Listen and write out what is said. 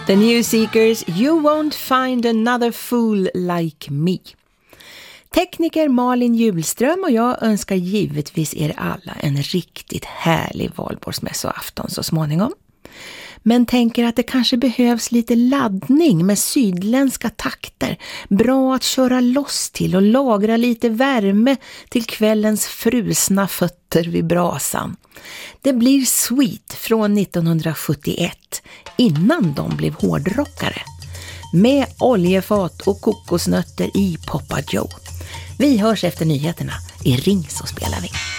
The New Seekers, You Won't Find Another Fool Like Me. Tekniker Malin Julström och jag önskar givetvis er alla en riktigt härlig valborgsmässoafton så småningom. Men tänker att det kanske behövs lite laddning med sydländska takter. Bra att köra loss till och lagra lite värme till kvällens frusna fötter vid brasan. Det blir Sweet från 1971, innan de blev hårdrockare. Med oljefat och kokosnötter i Papa Joe. Vi hörs efter nyheterna. I Ring så spelar vi.